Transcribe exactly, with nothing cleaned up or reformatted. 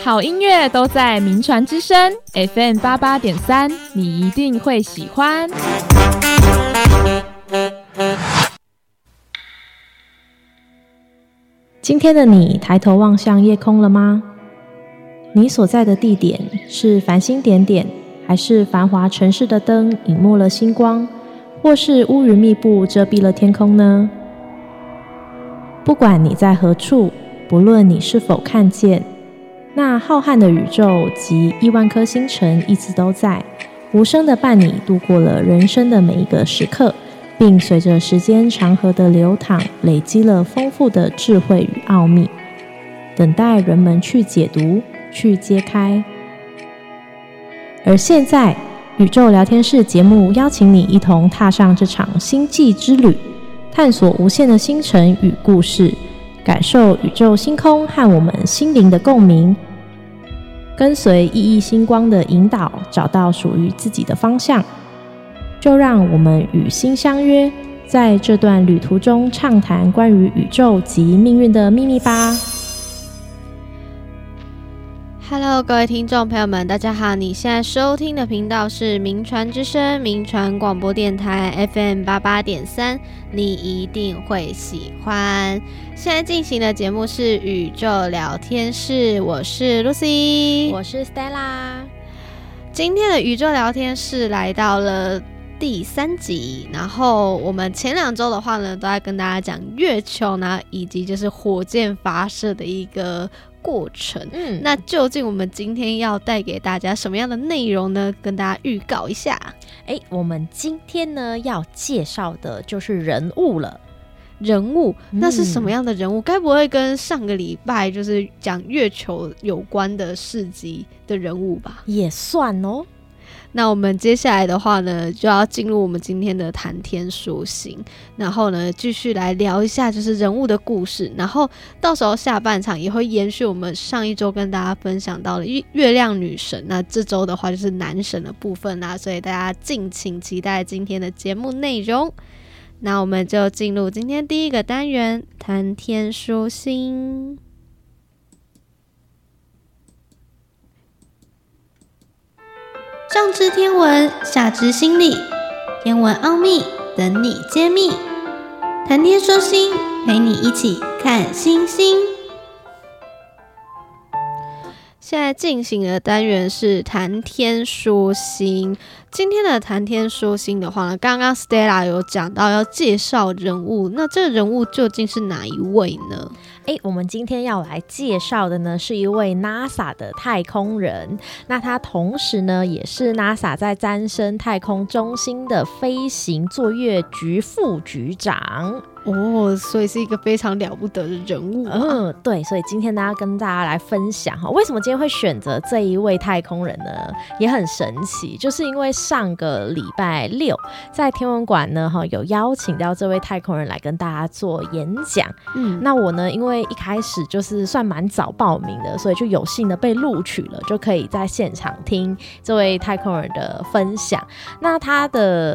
好音乐都在名传之声 F M 八八点三，你一定会喜欢。 今天的你抬头望向夜空了吗？你所在的地点是繁星点点，还是繁华城市的灯隐没了星光，或是乌云密布遮蔽了天空呢？不管你在何处，不论你是否看见，那浩瀚的宇宙及亿万颗星辰一直都在，无声的伴你度过了人生的每一个时刻，并随着时间长河的流淌，累积了丰富的智慧与奥秘，等待人们去解读，去揭开。而现在，宇宙聊天室节目邀请你一同踏上这场星际之旅，探索无限的星辰与故事，感受宇宙星空和我们心灵的共鸣，跟随熠熠星光的引导，找到属于自己的方向。就让我们与星相约，在这段旅途中畅谈关于宇宙及命运的秘密吧。 Hello， 各位听众朋友们，大家好！你现在收听的频道是名传之声名传广播电台 F M 八八点三，你一定会喜欢。现在进行的节目是宇宙聊天室，我是 Lucy， 我是 Stella。 今天的宇宙聊天室来到了第三集，然后我们前两周的话呢，都在跟大家讲月球呢，以及就是火箭发射的一个过程。嗯，那究竟我们今天要带给大家什么样的内容呢？跟大家预告一下。 哎，我们今天呢要介绍的就是人物了。 人物？那是什么样的人物？该、嗯、不会跟上个礼拜就是讲月球有关的事迹的人物吧？ 也算哦。 那我们接下来的话呢，就要进入我们今天的谈天说星，然后呢，继续来聊一下就是人物的故事，然后到时候下半场也会延续我们上一周跟大家分享到的月亮女神，那这周的话就是男神的部分啦，所以大家敬请期待今天的节目内容。那我们就进入今天第一个单元，谈天说星。上知天文，下知心理，天文奥秘等你揭秘。谈天说星，陪你一起看星星。现在进行的单元是谈天说星。今天的谈天说星的话呢，刚刚 Stella 有讲到要介绍人物，那这个人物究竟是哪一位呢？ 诶，我们今天要来介绍的呢，是一位 NASA 的太空人。那他同时呢，也是 NASA 在詹森太空中心的飞行作业局副局长。 哦，所以是一个非常了不得的人物、啊。 嗯，对，所以今天大家跟大家来分享哈，为什么今天会选择这一位太空人呢？也很神奇，就是因为上个礼拜六在天文馆呢，哈，有邀请到这位太空人来跟大家做演讲。嗯，那我呢，因为一开始就是算蛮早报名的，所以就有幸的被录取了，就可以在现场听这位太空人的分享。那他的